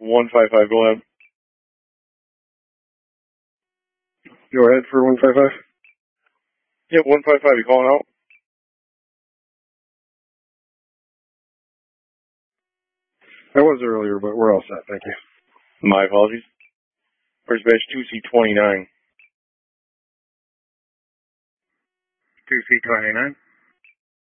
155, go ahead. Go ahead for 155. Yep, 155, you calling out? I was earlier, but we're all set. Thank you. My apologies. First batch 2C29. 2C29.